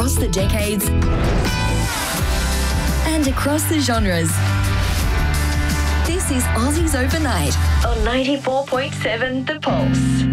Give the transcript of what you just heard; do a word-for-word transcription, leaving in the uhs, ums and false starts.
across the decades and across the genres. This is Aussies Overnight on ninety-four point seven The Pulse.